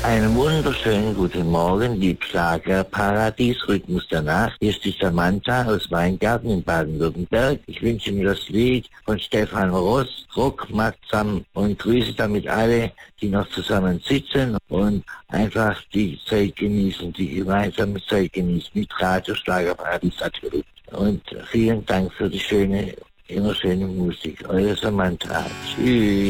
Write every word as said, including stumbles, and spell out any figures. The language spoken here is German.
Einen wunderschönen guten Morgen, die Schlagerparadies, Rhythmus der Nacht. Hier ist die Samantha aus Weingarten in Baden-Württemberg. Ich wünsche mir das Lied von Stefan Ross, Rock macht zusammen, und grüße damit alle, die noch zusammen sitzen und einfach die Zeit genießen, die gemeinsame Zeit genießen mit Radio Schlagerparadies natürlich. Und vielen Dank für die schöne, immer schöne Musik. Eure Samantha. Tschüss.